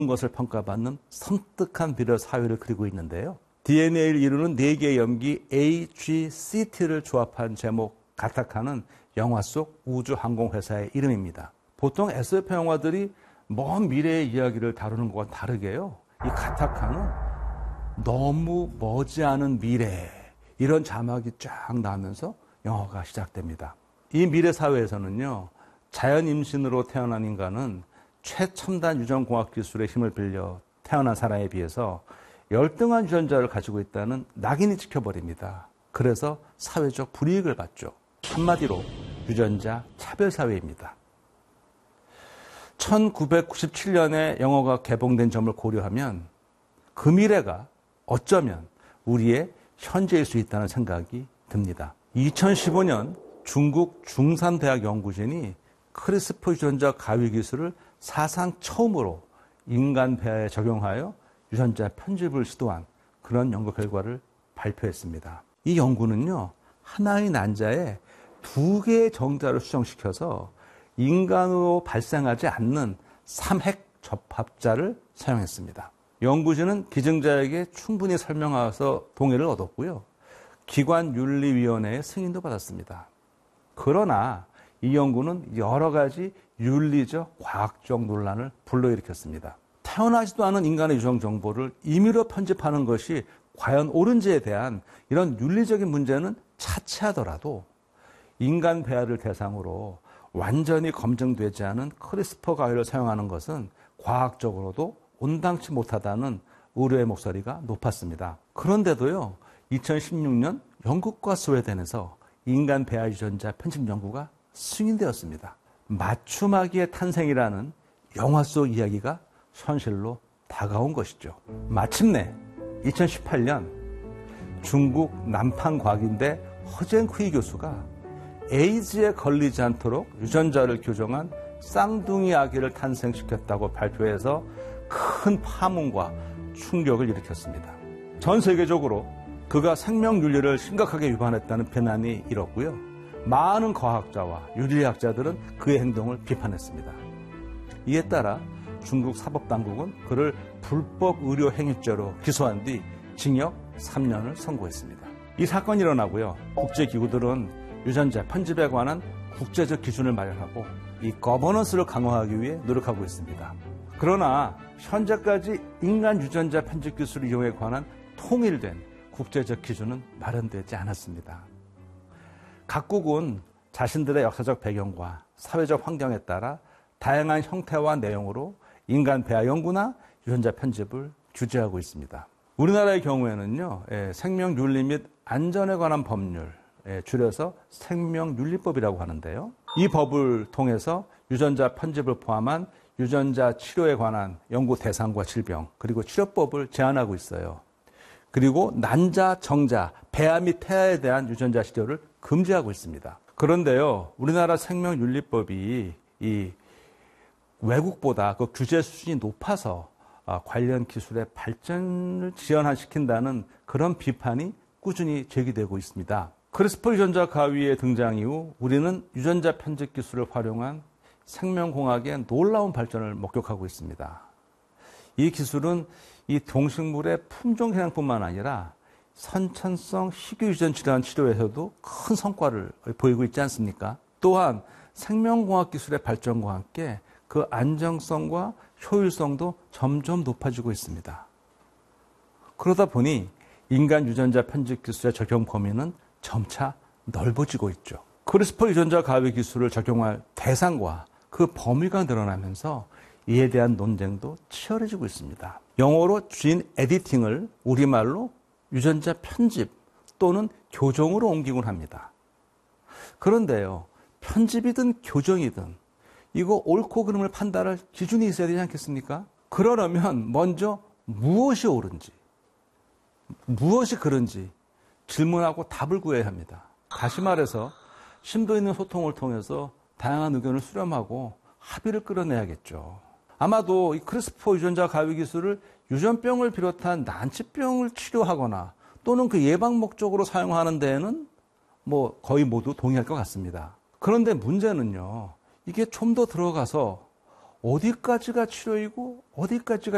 것을 평가받는 섬뜩한 비료 사회를 그리고 있는데요. DNA를 이루는 4개의 염기 A, G, CT를 조합한 제목 가타카는 영화 속 우주항공회사의 이름입니다. 보통 SF 영화들이 먼 미래의 이야기를 다루는 것과 다르게요. 이 가타카는 너무 머지않은 미래, 이런 자막이 쫙 나오면서 영화가 시작됩니다. 이 미래 사회에서는요, 자연 임신으로 태어난 인간은 최첨단 유전공학 기술의 힘을 빌려 태어난 사람에 비해서 열등한 유전자를 가지고 있다는 낙인이 찍혀버립니다. 그래서 사회적 불이익을 받죠. 한마디로 유전자 차별사회입니다. 1997년에 영화가 개봉된 점을 고려하면 그 미래가 어쩌면 우리의 현재일 수 있다는 생각이 듭니다. 2015년 중국 중산대학 연구진이 크리스퍼 유전자 가위 기술을 사상 처음으로 인간 배아에 적용하여 유전자 편집을 시도한 그런 연구 결과를 발표했습니다. 이 연구는요, 하나의 난자에 2개의 정자를 수정시켜서 인간으로 발생하지 않는 3핵 접합자를 사용했습니다. 연구진은 기증자에게 충분히 설명하여서 동의를 얻었고요. 기관윤리위원회의 승인도 받았습니다. 그러나 이 연구는 여러 가지 윤리적, 과학적 논란을 불러일으켰습니다. 태어나지도 않은 인간의 유전 정보를 임의로 편집하는 것이 과연 옳은지에 대한 이런 윤리적인 문제는 차치하더라도 인간 배아를 대상으로 완전히 검증되지 않은 크리스퍼 가위를 사용하는 것은 과학적으로도 온당치 못하다는 우려의 목소리가 높았습니다. 그런데도요, 2016년 영국과 스웨덴에서 인간 배아 유전자 편집 연구가 승인되었습니다. 맞춤아기의 탄생이라는 영화 속 이야기가 현실로 다가온 것이죠. 마침내 2018년 중국 남판과학인대 허쟁후이 교수가 에이즈에 걸리지 않도록 유전자를 교정한 쌍둥이 아기를 탄생시켰다고 발표해서 큰 파문과 충격을 일으켰습니다. 전 세계적으로 그가 생명윤리를 심각하게 위반했다는 비난이 일었고요. 많은 과학자와 윤리학자들은 그의 행동을 비판했습니다. 이에 따라 중국 사법당국은 그를 불법 의료행위죄로 기소한 뒤 징역 3년을 선고했습니다. 이 사건이 일어나고요, 국제기구들은 유전자 편집에 관한 국제적 기준을 마련하고 이 거버넌스를 강화하기 위해 노력하고 있습니다. 그러나 현재까지 인간 유전자 편집 기술 이용에 관한 통일된 국제적 기준은 마련되지 않았습니다. 각국은 자신들의 역사적 배경과 사회적 환경에 따라 다양한 형태와 내용으로 인간 배아 연구나 유전자 편집을 규제하고 있습니다. 우리나라의 경우에는요, 생명윤리 및 안전에 관한 법률, 줄여서 생명윤리법이라고 하는데요. 이 법을 통해서 유전자 편집을 포함한 유전자 치료에 관한 연구 대상과 질병, 그리고 치료법을 제한하고 있어요. 그리고 난자, 정자, 배아 및 태아에 대한 유전자 치료를 금지하고 있습니다. 그런데요, 우리나라 생명윤리법이 이 외국보다 그 규제 수준이 높아서 관련 기술의 발전을 지연시킨다는 그런 비판이 꾸준히 제기되고 있습니다. 크리스퍼 유전자 가위의 등장 이후 우리는 유전자 편집 기술을 활용한 생명공학의 놀라운 발전을 목격하고 있습니다. 이 기술은 이 동식물의 품종 향상뿐만 아니라 선천성 희귀 유전 질환 치료에서도 큰 성과를 보이고 있지 않습니까? 또한 생명공학 기술의 발전과 함께 그 안정성과 효율성도 점점 높아지고 있습니다. 그러다 보니 인간 유전자 편집 기술의 적용 범위는 점차 넓어지고 있죠. 크리스퍼 유전자 가위 기술을 적용할 대상과 그 범위가 늘어나면서 이에 대한 논쟁도 치열해지고 있습니다. 영어로 진 에디팅을 우리말로 유전자 편집 또는 교정으로 옮기곤 합니다. 그런데요, 편집이든 교정이든 이거 옳고 그름을 판단할 기준이 있어야 되지 않겠습니까? 그러려면 먼저 무엇이 옳은지, 무엇이 그른지 질문하고 답을 구해야 합니다. 다시 말해서 심도 있는 소통을 통해서 다양한 의견을 수렴하고 합의를 끌어내야겠죠. 아마도 이 크리스퍼 유전자 가위 기술을 유전병을 비롯한 난치병을 치료하거나 또는 그 예방 목적으로 사용하는 데에는 거의 모두 동의할 것 같습니다. 그런데 문제는요, 이게 좀 더 들어가서 어디까지가 치료이고 어디까지가